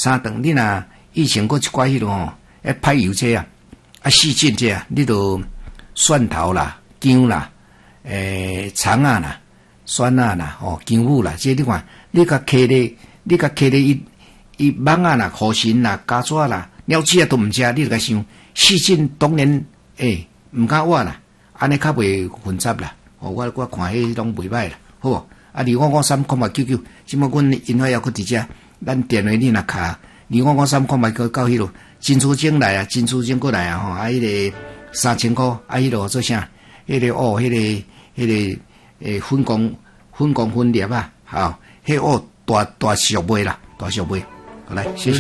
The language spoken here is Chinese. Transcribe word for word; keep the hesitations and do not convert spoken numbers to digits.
三顿，你若以前搁一寡迄落吼，诶歹油这啊，啊细菌这啊，你都蒜头啦、姜啦、诶葱啊啦、蒜啊啦、吼姜母啦，这你看，你甲揢咧，你甲揢咧伊伊蠓啊啦、河鲟啦、家雀啦、鸟鼠啊都毋食，你就甲想细菌当然诶毋敢活啦，安尼较袂混杂啦。哦，我我看迄拢袂歹啦，好无？啊，二五五三空八九九，即么阮因花要搁伫遮，咱电话你若卡二五五三空八九到迄落，珍珠精来啊，珍珠精过来啊吼，啊，迄、那个三千箍，啊，迄落做啥？迄、那个哦，迄、那个迄、那个诶粉光粉光粉粒啊，吼，迄哦大大俗卖啦，大俗卖，好来，谢谢。